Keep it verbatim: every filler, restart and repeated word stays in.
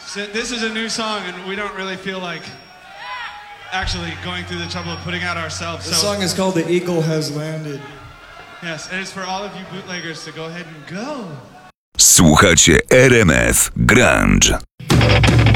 So this is a new song, and we don't really feel like actually going through the trouble of putting out ourselves. The so, song is called The Eagle Has Landed. Yes, and it's for all of you bootleggers to go ahead and go. Słuchacie R M F Grunge.